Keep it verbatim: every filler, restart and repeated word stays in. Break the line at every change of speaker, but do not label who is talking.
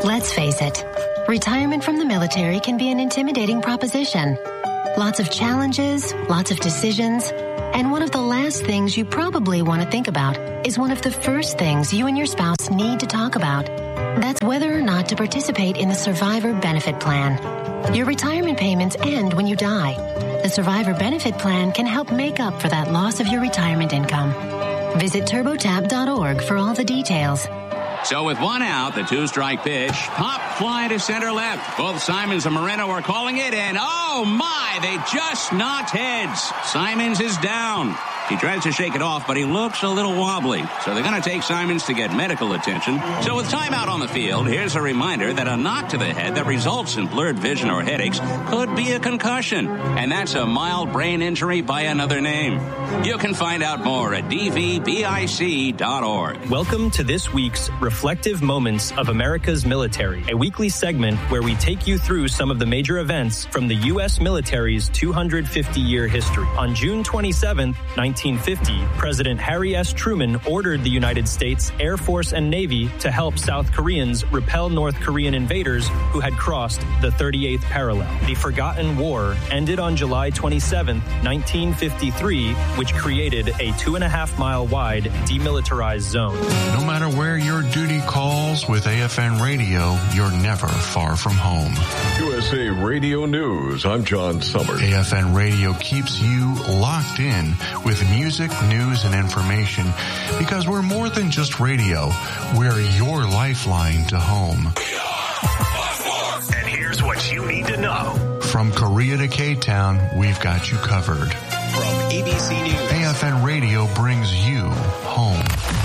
Let's face it, retirement from the military can be an intimidating proposition. Lots of challenges, lots of decisions, and one of the last things you probably want to think about is one of the first things you and your spouse need to talk about. That's whether or not to participate in the Survivor Benefit Plan. Your retirement payments end when you die. The Survivor Benefit Plan can help make up for that loss of your retirement income. Visit TurboTap dot org for all the details.
So with one out, the two-strike pitch, pop fly to center left. Both Simons and Moreno are calling it, and oh my, they just knocked heads. Simons is down. He tries to shake it off, but he looks a little wobbly. So they're going to take Simons to get medical attention. So with timeout on the field, here's a reminder that a knock to the head that results in blurred vision or headaches could be a concussion. And that's a mild brain injury by another name. You can find out more at D V B I C dot org.
Welcome to this week's Reflective Moments of America's Military, a weekly segment where we take you through some of the major events from the U S military's two hundred fifty year history. On June twenty-seventh, nineteen fifty, President Harry S. Truman ordered the United States Air Force and Navy to help South Koreans repel North Korean invaders who had crossed the thirty-eighth parallel. The Forgotten War ended on July twenty-seventh, nineteen fifty-three, which created a two and a half mile wide demilitarized zone.
No matter where your duty calls, with A F N Radio, you're never far from home.
U S A Radio News, I'm John Summers.
A F N Radio keeps you locked in with music, news, and information because we're more than just radio. We're your lifeline to home.
And here's what you need to know.
From Korea to K-Town, we've got you covered.
From A B C News,
A F N Radio brings you home.